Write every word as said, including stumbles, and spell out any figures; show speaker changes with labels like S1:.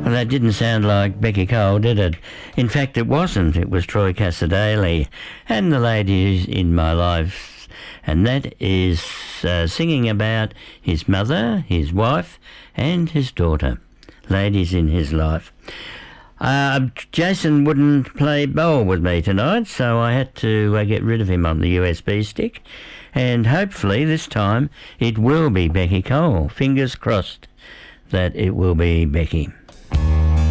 S1: Well, that didn't sound like Becky Cole, did it? In fact, it wasn't. It was Troy Cassar-Daley and the ladies in my life. And that is uh, singing about his mother, his wife, and his daughter. Ladies in his life. Uh, Jason wouldn't play bowl with me tonight, so I had to uh, get rid of him on the U S B stick. And hopefully this time it will be Becky Cole. Fingers crossed that it will be Becky.